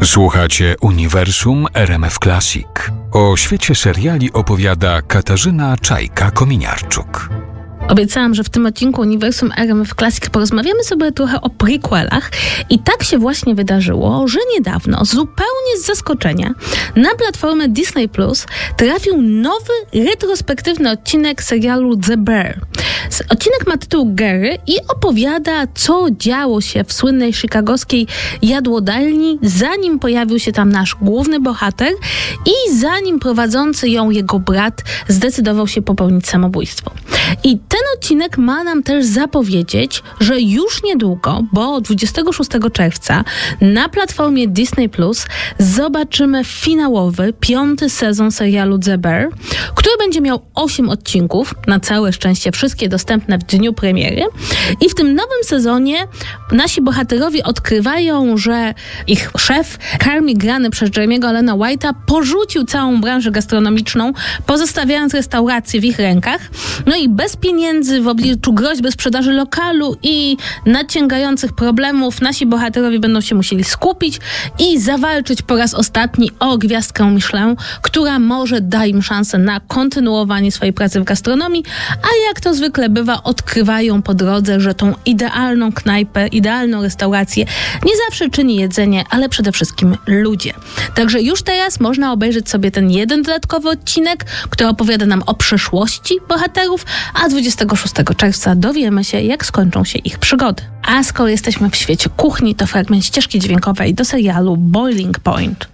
Słuchacie Uniwersum RMF Classic. O świecie seriali opowiada Katarzyna Czajka-Kominiarczuk. Obiecałam, że w tym odcinku Uniwersum RMF Classic porozmawiamy sobie trochę o prequelach i tak się właśnie wydarzyło, że niedawno, zupełnie z zaskoczenia, na platformę Disney Plus trafił nowy, retrospektywny odcinek serialu The Bear. Odcinek ma tytuł Gary i opowiada, co działo się w słynnej chicagowskiej jadłodalni, zanim pojawił się tam nasz główny bohater i zanim prowadzący ją jego brat zdecydował się popełnić samobójstwo. I ten odcinek ma nam też zapowiedzieć, że już niedługo, bo 26 czerwca na platformie Disney Plus zobaczymy finałowy, 5. sezon serialu The Bear, który będzie miał 8 odcinków, na całe szczęście wszystkie dostępne w dniu premiery. I w tym nowym sezonie nasi bohaterowie odkrywają, że ich szef, Carmi, grany przez Jeremy'ego Allena White'a, porzucił całą branżę gastronomiczną, pozostawiając restaurację w ich rękach. No i bez pieniędzy, w obliczu groźby sprzedaży lokalu i nadciągających problemów, nasi bohaterowie będą się musieli skupić i zawalczyć po raz ostatni o gwiazdkę Michelin, która może da im szansę na kontynuowanie swojej pracy w gastronomii, a jak to zwykle bywa, odkrywają po drodze, że tą idealną knajpę, idealną restaurację nie zawsze czyni jedzenie, ale przede wszystkim ludzie. Także już teraz można obejrzeć sobie ten jeden dodatkowy odcinek, który opowiada nam o przeszłości bohaterów, a 26 czerwca dowiemy się, jak skończą się ich przygody. A skoro jesteśmy w świecie kuchni, to fragment ścieżki dźwiękowej do serialu Boiling Point.